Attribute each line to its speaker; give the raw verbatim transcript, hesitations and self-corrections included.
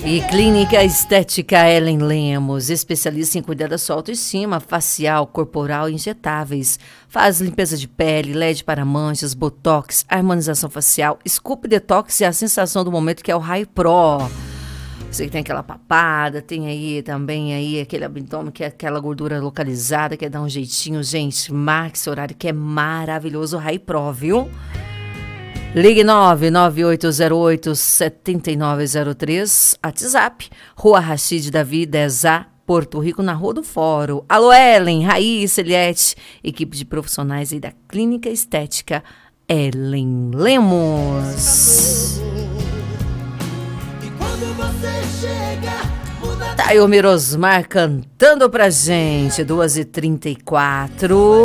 Speaker 1: E Clínica Estética Ellen Lemos, especialista em cuidar da sua autoestima, facial, corporal e injetáveis. Faz limpeza de pele, L E D para manchas, botox, harmonização facial, scoop detox e a sensação do momento que é o High Pro. Você que tem aquela papada, tem aí também aí aquele abdômen que é aquela gordura localizada, quer dar um jeitinho, gente, marque esse horário que é maravilhoso, o High Pro, viu? Ligue nove nove oito zero oito sete nove zero três, WhatsApp, Rua Rachid Davi dez A, Porto Rico, na Rua do Fórum. Alô, Ellen, Raíssa, Eliette, equipe de profissionais aí da Clínica Estética Ellen Lemos. Tá aí o Mirosmar cantando pra gente, duas e trinta e quatro.